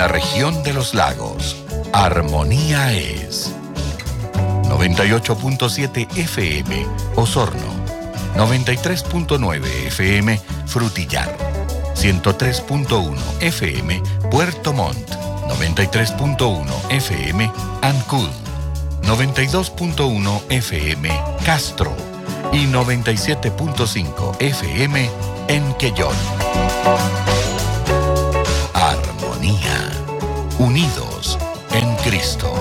la región de los lagos, Armonía es 98.7 FM Osorno, 93.9 FM Frutillar, 103.1 FM Puerto Montt, 93.1 FM Ancud, 92.1 FM Castro y 97.5 FM en Quellón. Armonía, unidos en Cristo.